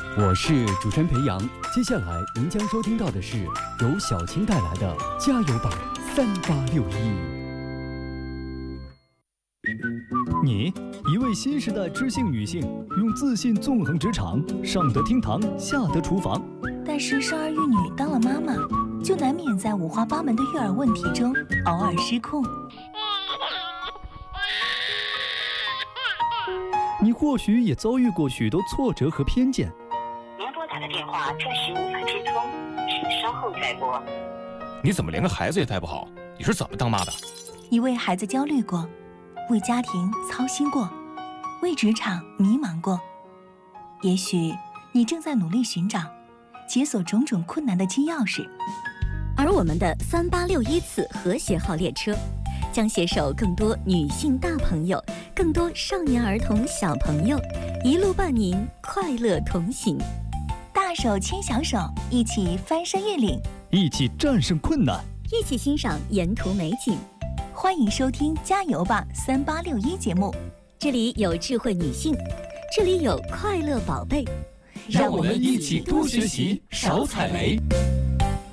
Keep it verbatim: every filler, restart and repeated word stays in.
我是主持人裴阳，接下来您将收听到的是由小青带来的加油吧三八六一。 你，一位新时代知性女性，用自信纵横职场，上得厅堂，下得厨房。 但是生儿育女当了妈妈，就难免在五花八门的育儿问题中偶尔失控。 你或许也遭遇过许多挫折和偏见。 您拨打的电话暂时无法接通，请稍后再拨。 你怎么连个孩子也带不好？你是怎么当妈的？ 你为孩子焦虑过，为家庭操心过，为职场迷茫过。也许你正在努力寻找解锁种种困难的金钥匙。 而我们的三八六一次和谐号列车将携手更多女性大朋友，更多少年儿童小朋友，一路伴您快乐同行。 大手牵小手，一起翻山越岭， 一起战胜困难， 一起欣赏沿途美景。 欢迎收听加油吧三八六一节目， 这里有智慧女性，这里有快乐宝贝， 让我们一起多学习，少踩雷。